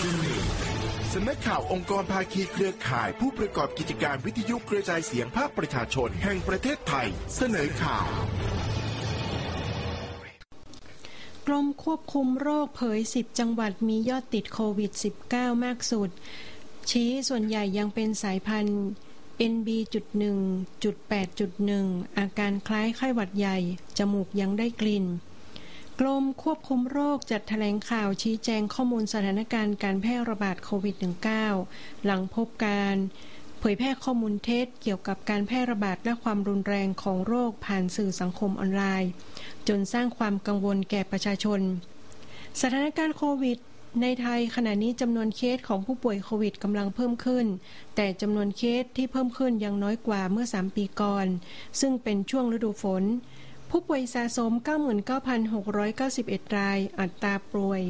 สำนักข่าวองค์กรภาคีเครือข่ายผู้ประกอบกิจการวิทยุกระจายเสียงภาคประชาชนแห่งประเทศไทยเสนอข่าวกรมควบคุมโรคเผย10จังหวัดมียอดติดโควิด -19 มากสุดชี้ส่วนใหญ่ยังเป็นสายพันธุ์ NB.1.8.1 อาการคล้ายไข้หวัดใหญ่จมูกยังได้กลิ่นกรมควบคุมโรคจัดแถลงข่าวชี้แจงข้อมูลสถานการณ์การแพร่ระบาดโควิด -19 หลังพบการเผยแพร่ข้อมูลเท็จเกี่ยวกับการแพร่ระบาดและความรุนแรงของโรคผ่านสื่อสังคมออนไลน์จนสร้างความกังวลแก่ประชาชนสถานการณ์โควิดในไทยขณะนี้จำนวนเคสของผู้ป่วยโควิดกำลังเพิ่มขึ้นแต่จำนวนเคสที่เพิ่มขึ้นยังน้อยกว่าเมื่อ3ปีก่อนซึ่งเป็นช่วงฤดูฝนผู้ป่วยสะสม 99,691 รายอัตราป่วย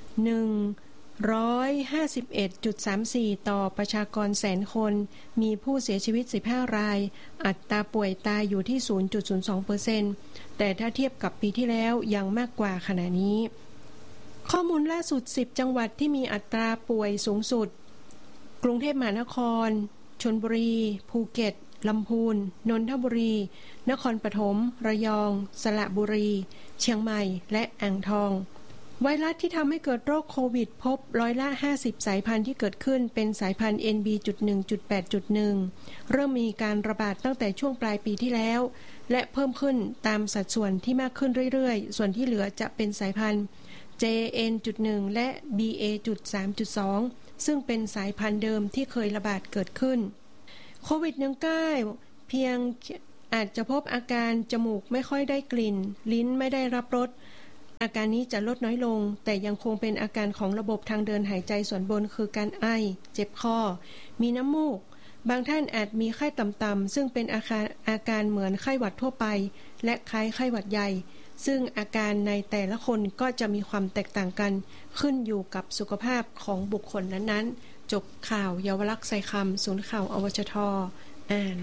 151.34 ต่อประชากรแสนคนมีผู้เสียชีวิต15รายอัตราป่วยตายอยู่ที่ 0.02% แต่ถ้าเทียบกับปีที่แล้วยังมากกว่าขณะนี้ข้อมูลล่าสุด10จังหวัดที่มีอัตราป่วยสูงสุดกรุงเทพมหานครชลบุรีภูเก็ตลำพูนนนทบุรีนครปฐมระยองสระบุรีเชียงใหม่และอ่างทองไวรัสที่ทำให้เกิดโรคโควิดพบ50%สายพันธุ์ที่เกิดขึ้นเป็นสายพันธุ์ NB.1.8.1 เริ่มมีการระบาดตั้งแต่ช่วงปลายปีที่แล้วและเพิ่มขึ้นตามสัดส่วนที่มากขึ้นเรื่อยๆส่วนที่เหลือจะเป็นสายพันธุ์ JN.1 และ BA.3.2 ซึ่งเป็นสายพันธุ์เดิมที่เคยระบาดเกิดขึ้นโควิด -19 เพียงอาจจะพบอาการจมูกไม่ค่อยได้กลิ่นลิ้นไม่ได้รับรสอาการนี้จะลดน้อยลงแต่ยังคงเป็นอาการของระบบทางเดินหายใจส่วนบนคือการไอเจ็บคอมีน้ำมูกบางท่านอาจมีไข้ต่ำๆซึ่งเป็นอาการเหมือนไข้หวัดทั่วไปและคล้ายไข้หวัดใหญ่ซึ่งอาการในแต่ละคนก็จะมีความแตกต่างกันขึ้นอยู่กับสุขภาพของบุคคลนั้นๆจบข่าวเยาวลักษณ์ใส่คำศูนย์ข่าวอวชท.อ่าน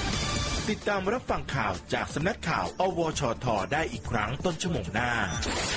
ติดตามรับฟังข่าวจากสำนักข่าวอวชท.ได้อีกครั้งต้นชั่วโมงหน้า